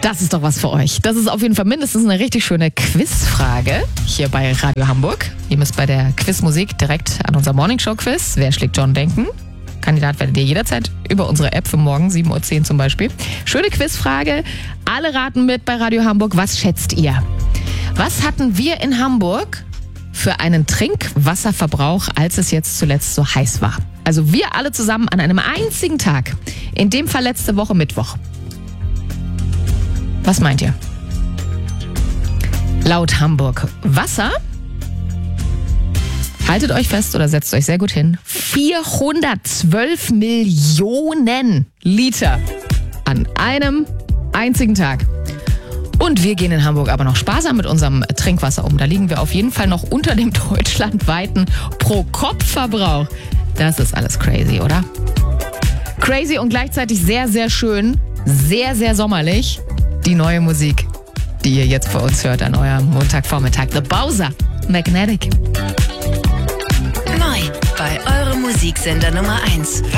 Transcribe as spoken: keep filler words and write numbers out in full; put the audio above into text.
Das ist doch was für euch. Das ist auf jeden Fall mindestens eine richtig schöne Quizfrage hier bei Radio Hamburg. Ihr müsst bei der Quizmusik direkt an unser Morningshow-Quiz. Wer schlägt John denken? Kandidat werdet ihr jederzeit über unsere App für morgen, sieben Uhr zehn zum Beispiel. Schöne Quizfrage. Alle raten mit bei Radio Hamburg. Was schätzt ihr? Was hatten wir in Hamburg für einen Trinkwasserverbrauch, als es jetzt zuletzt so heiß war? Also wir alle zusammen an einem einzigen Tag. In dem Fall letzte Woche Mittwoch. Was meint ihr? Laut Hamburg Wasser, haltet euch fest oder setzt euch sehr gut hin, vierhundertzwölf Millionen Liter an einem einzigen Tag. Und wir gehen in Hamburg aber noch sparsam mit unserem Trinkwasser um. Da liegen wir auf jeden Fall noch unter dem deutschlandweiten Pro-Kopf-Verbrauch. Das ist alles crazy, oder? Crazy und gleichzeitig sehr, sehr schön, sehr, sehr sommerlich. Die neue Musik, die ihr jetzt bei uns hört an eurem Montagvormittag. The Bowser, Magnetic. Neu bei eurem Musiksender Nummer eins.